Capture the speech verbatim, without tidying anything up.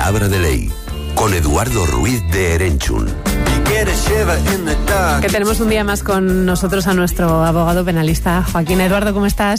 Palabra de Ley, con Eduardo Ruiz de Erenchun. Que tenemos un día más con nosotros a nuestro abogado penalista Joaquín. Eduardo, ¿cómo estás?